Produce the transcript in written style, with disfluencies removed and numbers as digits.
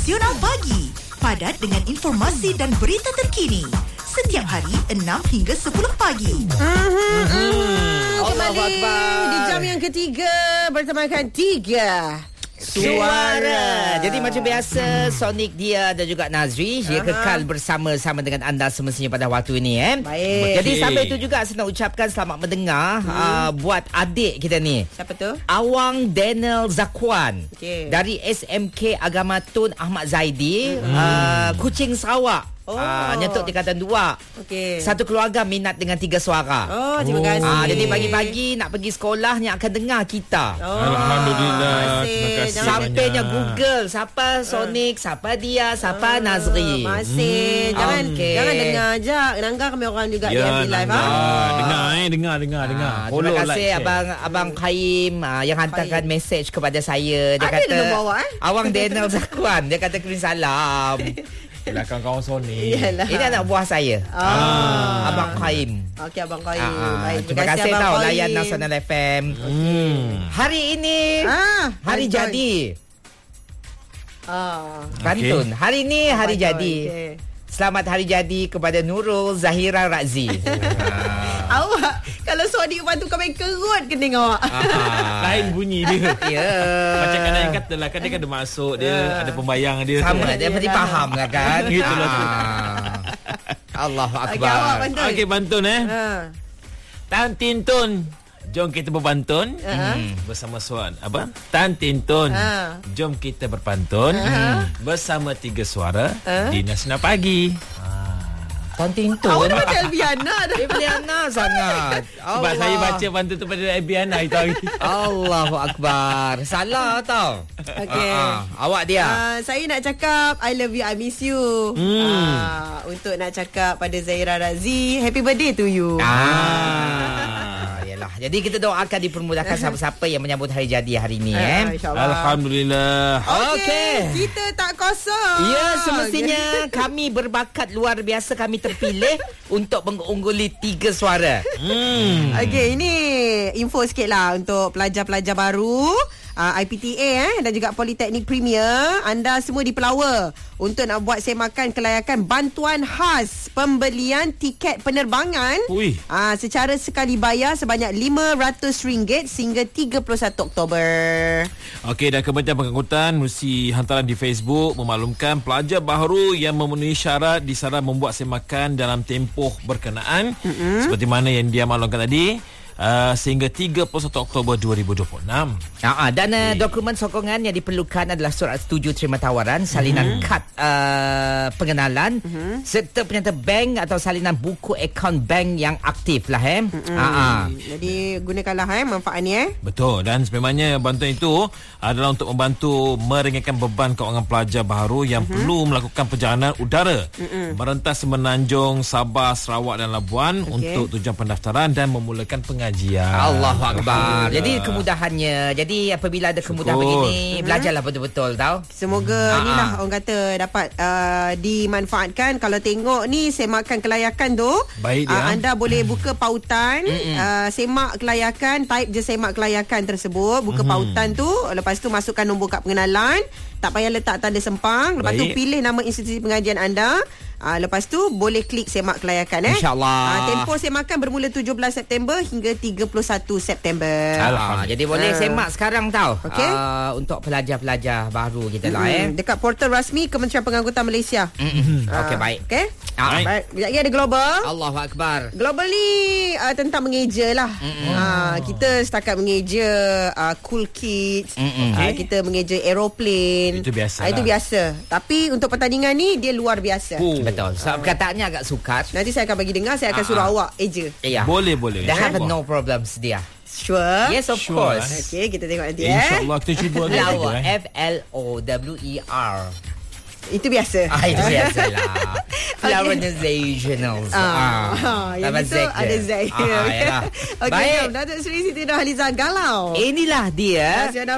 Nasional Pagi. Padat dengan informasi dan berita terkini. Setiap hari 6 hingga 10 pagi. Kembali di jam yang ketiga bertemakan 3 Suara. Jadi macam biasa, Sonic, Dia dan juga Nazri, dia kekal bersama-sama dengan anda semestinya pada waktu ini. Baik. Jadi sampai itu juga saya nak ucapkan selamat mendengar buat adik kita ni. Siapa tu? Awang Daniel Zakwan, Okey. dari SMK Agama Tun Ahmad Zaidi, Kuching, Sarawak. Nyentuk tingkatan 2. Okey. Satu keluarga minat dengan 3 suara. Oh, terima kasih. Jadi pagi-pagi nak pergi sekolah ni akan dengar kita. Alhamdulillah. Terima kasih Sampainya banyak. Google siapa Sonic, siapa Dia, siapa Nazri. Masih. Jangan dengar je. Nangga kami orang juga di FB Live. Dengar. Terima kasih abang Khaim yang hantarkan mesej kepada saya. Dia Ada kata nombor awak, Awang Daniel Zakwan, dia kata kirim salam. Belakang kawan Sony. Iyalah. Ini anak buah saya. Abang Khaim. Okey, Abang Khaim. Baik, Terima kasih Abang tau Khaim. layan Nasional FM. Hari ini hari Pantun. jadi Pantun. Okey. Hari ini hari Pantun, jadi. okey. Selamat hari jadi kepada Nurul Zahira Razi. Awak kalau Sonic bantu kau main kerut kening awak. Lain bunyi dia. Ya. Macam kadang yang kata lah, kan dia ada masuk dia, ada pembayang dia. Sama dia mesti faham lah kan. Gitulah tu. Allahu Okey, awak akbar. pantun. Okey, pantun Tan Tintun. Jom kita berpantun bersama suara apa? Tan Tintun. Jom kita berpantun bersama 3 suara di Nasional Pagi. Tan Tintun. Awak macam Elviana dah. Elviana sangat. Sebab saya baca pantun tu pada Elviana itu hari. Allahu akbar. Salah tau. Okey. Awak Dia. Saya nak cakap I love you, I miss you. Untuk nak cakap pada Zahira Razi, happy birthday to you. Yalah. Jadi kita doakan dipermudahkan siapa-siapa yang menyambut hari jadi hari ini InsyaAllah. Alhamdulillah. Okey, kita tak kosong. Ya, semestinya kami berbakat luar biasa, kami terpilih untuk mengungguli 3 suara. Okey, ini info sikit lah untuk pelajar-pelajar baru IPTA dan juga Politeknik Premier. Anda semua dipelawa untuk nak buat semakan kelayakan bantuan khas pembelian tiket penerbangan secara sekali bayar sebanyak RM500 sehingga 31 Oktober. Okey, dan Kementerian Pengangkutan melalui hantaran di Facebook memaklumkan pelajar baru yang memenuhi syarat disarankan membuat semakan dalam tempoh berkenaan seperti mana yang dia maklumkan tadi. Sehingga 31 Oktober 2026. Dan dokumen sokongan yang diperlukan adalah surat setuju terima tawaran, salinan kad pengenalan, serta penyata bank atau salinan buku akaun bank yang aktif lah. Jadi gunakanlah manfaat ni Betul, dan sebenarnya bantuan itu adalah untuk membantu meringankan beban kewangan pelajar baru yang perlu melakukan perjalanan udara merentas Semenanjung, Sabah, Sarawak dan Labuan untuk tujuan pendaftaran dan memulakan pengajian. Allahu akbar. Jadi kemudahannya. Jadi apabila ada kemudahan begini, belajarlah betul-betul tau. Semoga inilah orang kata dapat dimanfaatkan. Kalau tengok ni semakan kelayakan tu, baik dia. Anda boleh buka pautan, semak kelayakan, type je semak kelayakan tersebut, buka pautan tu, lepas tu masukkan nombor kad pengenalan, tak payah letak tanda sempang, lepas tu pilih nama institusi pengajian anda. Lepas tu boleh klik semak kelayakan InsyaAllah. Tempoh semakan bermula 17 September hingga 31 September. Jadi boleh semak sekarang tau. Okey. Untuk pelajar-pelajar baru kita lah dekat portal rasmi Kementerian Pengangkutan Malaysia. Okey, baik. Okey. Baik. Sekejap lagi ada global. Allahu akbar. Global ni tentang mengeja lah. Kita setakat mengeja cool kids. Kita mengeja aeroplane. Itu biasa Itu biasa. Tapi untuk pertandingan ni dia luar biasa. Betul. So, perkataannya agak sukar. Nanti saya akan bagi dengar. Saya akan suruh awak eja. Ya. Boleh. They have no problems dia. Sure. Yes, of course. Okey, kita tengok nanti InsyaAllah kita cuba Flower. Flower. Itu biasa. Itu biasalah. Flower Nationals. Yang itu ada Z. Okey, Baik. Datuk Seri Siti Nurhaliza galau. Inilah dia.